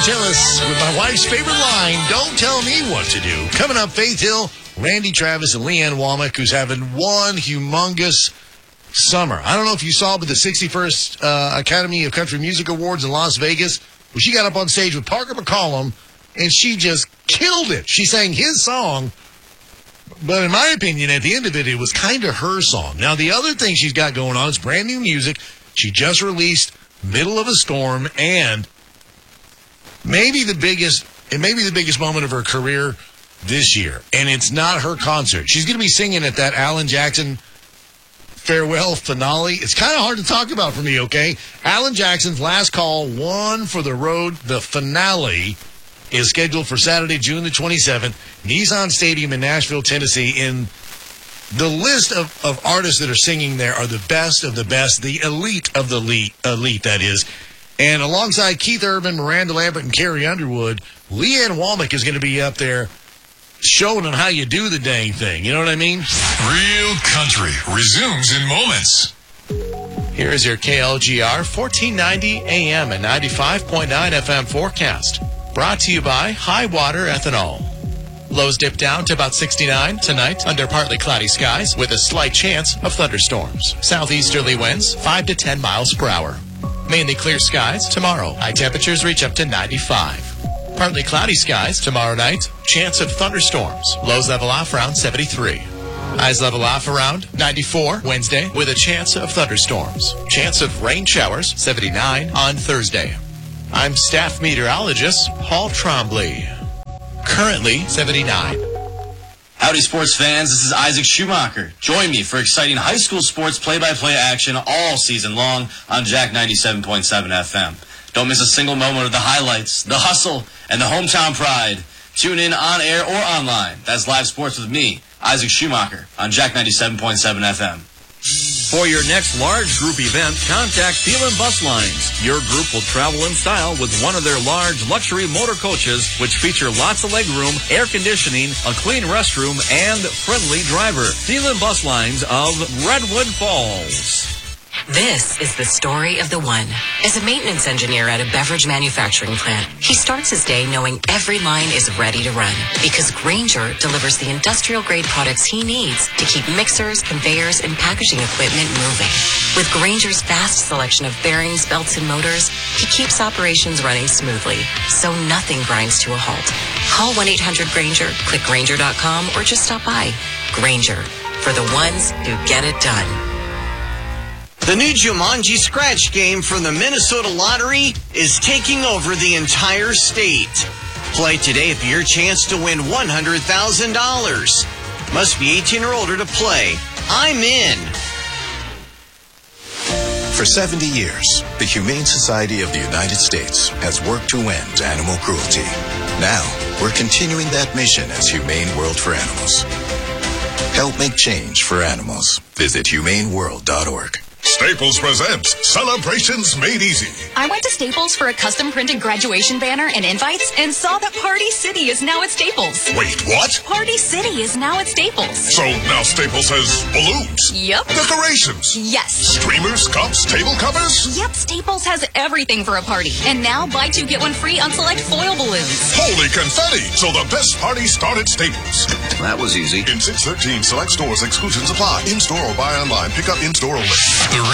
DeAngelis with my wife's favorite line, don't tell me what to do. Coming up, Faith Hill, Randy Travis, and Leanne Womack, who's having one humongous summer. I don't know if you saw, but the 61st Academy of Country Music Awards in Las Vegas, where she got up on stage with Parker McCollum, and she just killed it. She sang his song, but in my opinion, at the end of it, it was kind of her song. Now, the other thing she's got going on is brand new music. She just released Middle of a Storm, and maybe the biggest moment of her career this year. And it's not her concert. She's going to be singing at that Alan Jackson farewell finale. It's kind of hard to talk about for me, okay? Alan Jackson's Last Call, One for the Road, the finale is scheduled for Saturday, June the 27th, Nissan Stadium in Nashville, Tennessee. In the list of artists that are singing there are the best of the best, the elite of the elite, that is. And alongside Keith Urban, Miranda Lambert, and Carrie Underwood, Leanne Womack is going to be up there showing them how you do the dang thing. You know what I mean? Real Country resumes in moments. Here is your KLGR 1490 AM and 95.9 FM forecast. Brought to you by High Water Ethanol. Lows dip down to about 69 tonight under partly cloudy skies with a slight chance of thunderstorms. Southeasterly winds 5 to 10 miles per hour. Mainly clear skies tomorrow. High temperatures reach up to 95. Partly cloudy skies tomorrow night. Chance of thunderstorms. Lows level off around 73. Highs level off around 94 Wednesday with a chance of thunderstorms. Chance of rain showers 79 on Thursday. I'm staff meteorologist Paul Trombley. Currently 79. Howdy, sports fans. This is Isaac Schumacher. Join me for exciting high school sports play-by-play action all season long on Jack 97.7 FM. Don't miss a single moment of the highlights, the hustle, and the hometown pride. Tune in on air or online. That's live sports with me, Isaac Schumacher, on Jack 97.7 FM. For your next large group event, contact Thielen Bus Lines. Your group will travel in style with one of their large luxury motor coaches, which feature lots of legroom, air conditioning, a clean restroom, and friendly driver. Thielen Bus Lines of Redwood Falls. This is the story of the one. As a maintenance engineer at a beverage manufacturing plant, he starts his day knowing every line is ready to run because Grainger delivers the industrial-grade products he needs to keep mixers, conveyors, and packaging equipment moving. With Grainger's vast selection of bearings, belts, and motors, he keeps operations running smoothly, so nothing grinds to a halt. Call 1-800-GRAINGER, click Grainger.com, or just stop by. Grainger, for the ones who get it done. The new Jumanji Scratch game from the Minnesota Lottery is taking over the entire state. Play today for your chance to win $100,000. Must be 18 or older to play. I'm in. For 70 years, the Humane Society of the United States has worked to end animal cruelty. Now, we're continuing that mission as Humane World for Animals. Help make change for animals. Visit humaneworld.org. Staples presents Celebrations Made Easy. I went to Staples for a custom-printed graduation banner and invites and saw that Party City is now at Staples. Wait, what? Party City is now at Staples. So now Staples has balloons? Yep. Decorations? Yes. Streamers, cups, table covers? Yep, Staples has everything for a party. And now buy two, get one free on select foil balloons. Holy confetti! So the best party started at Staples. That was easy. In 613 select stores, exclusions apply. In-store or buy online. Pick up in-store only.